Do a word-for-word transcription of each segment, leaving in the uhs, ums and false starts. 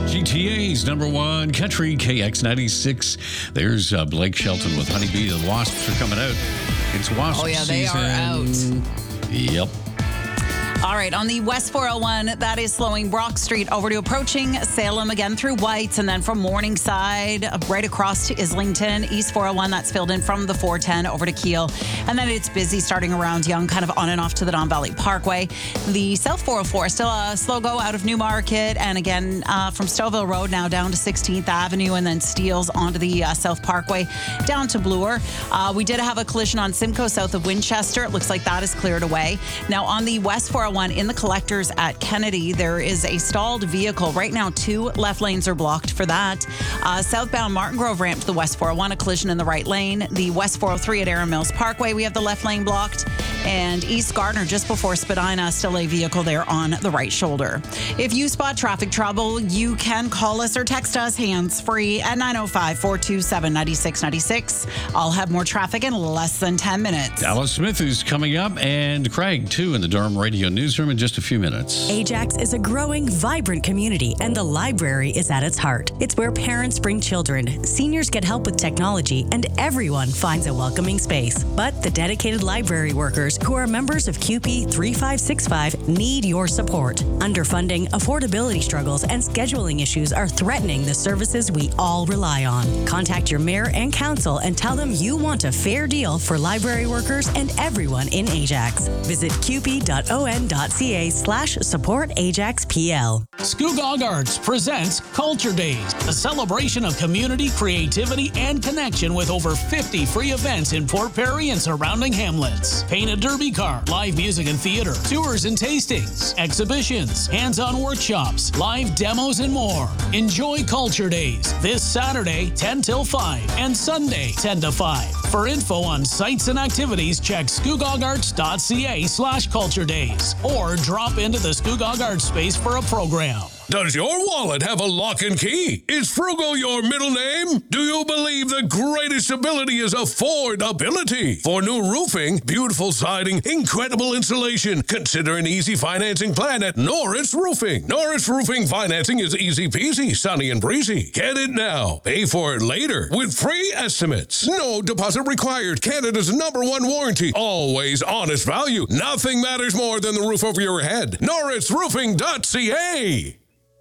G T A's number one country, K X ninety-six. There's uh, Blake Shelton with Honeybee. The Wasps are coming out. It's Wasp Oh, yeah, they season. are out. Yep. All right, on the West four oh one, that is slowing Brock Street over to approaching Salem again through Whites, and then from Morningside right across to Islington. East four oh one, that's filled in from the four ten over to Kiel. And then it's busy starting around Yonge, kind of on and off to the Don Valley Parkway. The South four oh four, still a slow go out of Newmarket, and again uh, from Stouffville Road now down to sixteenth Avenue, and then Steeles onto the uh, South Parkway down to Bloor. Uh, we did have a collision on Simcoe south of Winchester. It looks like that is cleared away. Now on the West four oh one in the collectors at Kennedy, there is a stalled vehicle. Right now, two left lanes are blocked for that. Uh, southbound Martin Grove ramp to the West four oh one, a collision in the right lane. The West four oh three at Erin Mills Parkway, we have the left lane blocked. And East Gardner, just before Spadina, still a vehicle there on the right shoulder. If you spot traffic trouble, you can call us or text us hands-free at nine oh five, four two seven, nine six nine six. I'll have more traffic in less than ten minutes. Dallas Smith is coming up, and Craig, too, in the Durham Radio Newsroom in just a few minutes. Ajax is a growing, vibrant community, and the library is at its heart. It's where parents bring children, seniors get help with technology, and everyone finds a welcoming space. But the dedicated library workers who are members of C U P E three five six five need your support. Underfunding, affordability struggles, and scheduling issues are threatening the services we all rely on. Contact your mayor and council and tell them you want a fair deal for library workers and everyone in Ajax. Visit qp.on.ca slash support Ajax PL. Scugog Arts presents Culture Days, a celebration of community, creativity, and connection with over fifty free events in Port Perry and surrounding hamlets. Painted derby car, live music and theater, tours and tastings, exhibitions, hands-on workshops, live demos, and more. Enjoy Culture Days this Saturday, ten till five, and Sunday, ten to five. For info on sites and activities, check scugogarts.ca slash culture days or drop into the Scugog Arts space for a program. Does your wallet have a lock and key? Is Frugal your middle name? Do you believe the greatest ability is affordability? For new roofing, beautiful siding, incredible insulation, consider an easy financing plan at Norris Roofing. Norris Roofing financing is easy peasy, sunny and breezy. Get it now. Pay for it later with free estimates. No deposit required. Canada's number one warranty. Always honest value. Nothing matters more than the roof over your head. norris roofing dot c a.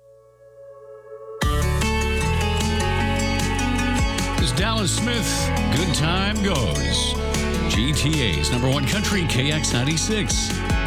Dallas Smith, Good Time Goes. G T A's number one country, K X ninety-six.